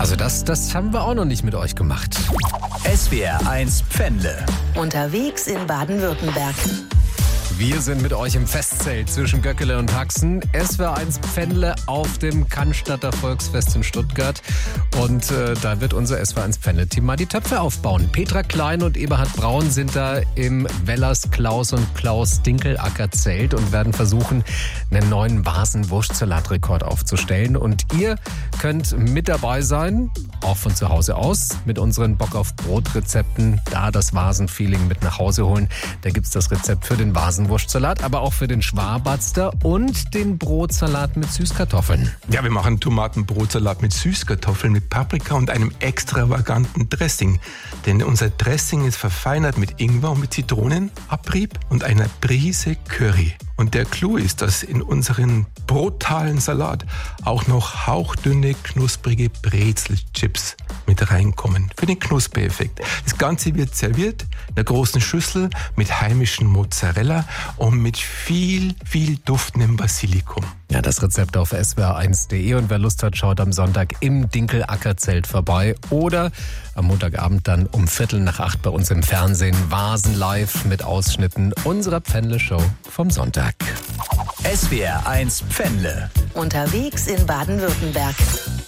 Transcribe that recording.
Also das haben wir auch noch nicht mit euch gemacht. SWR1 Pfändle. Unterwegs in Baden-Württemberg. Wir sind mit euch im Festzelt zwischen Göckele und Haxen. SWR1 Pfändle auf dem Cannstatter Volksfest in Stuttgart. Und da wird unser SWR1 Pfändle-Team mal die Töpfe aufbauen. Petra Klein und Eberhard Braun sind da im Wellers Klaus und Klaus Dinkelacker Zelt und werden versuchen, einen neuen Vasen-Wurstsalat-Rekord aufzustellen. Und ihr könnt mit dabei sein, auch von zu Hause aus, mit unseren Bock-auf-Brot-Rezepten. Da das Vasen-Feeling mit nach Hause holen. Da gibt's das Rezept für den Vasenwurstsalat, aber auch für den Schwabatzter und den Brotsalat mit Süßkartoffeln. Ja, wir machen Tomatenbrotsalat mit Süßkartoffeln, mit Paprika und einem extravaganten Dressing. Denn unser Dressing ist verfeinert mit Ingwer und mit Zitronenabrieb und einer Prise Curry. Und der Clou ist, dass in unseren brutalen Salat auch noch hauchdünne, knusprige Brezelchips mit reinkommen. Für den Knuspereffekt. Das Ganze wird serviert in einer großen Schüssel mit heimischem Mozzarella und mit viel duftendem Basilikum. Ja, das Rezept auf swr1.de und wer Lust hat, schaut am Sonntag im Dinkelacker-Zelt vorbei oder am Montagabend dann um 7:45 bei uns im Fernsehen Vasen live mit Ausschnitten unserer Pfändle-Show vom Sonntag. SWR1 Pfändle. Unterwegs in Baden-Württemberg.